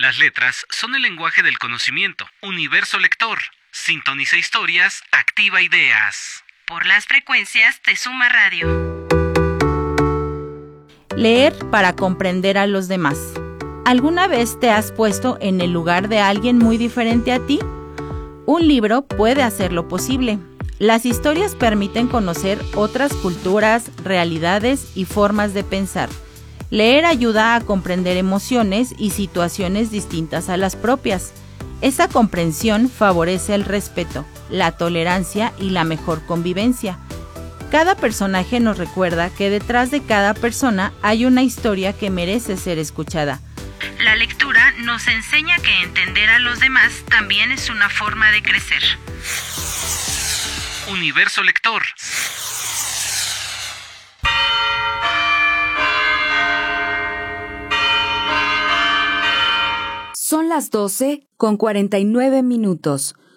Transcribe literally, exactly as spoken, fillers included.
Las letras son el lenguaje del conocimiento. Universo lector. Sintoniza historias, activa ideas. Por las frecuencias de Suma Radio. Leer para comprender a los demás. ¿Alguna vez te has puesto en el lugar de alguien muy diferente a ti? Un libro puede hacerlo posible. Las historias permiten conocer otras culturas, realidades y formas de pensar. Leer ayuda a comprender emociones y situaciones distintas a las propias. Esa comprensión favorece el respeto, la tolerancia y la mejor convivencia. Cada personaje nos recuerda que detrás de cada persona hay una historia que merece ser escuchada. La lectura nos enseña que entender a los demás también es una forma de crecer. Universo lector. Son las doce con cuarenta y nueve minutos.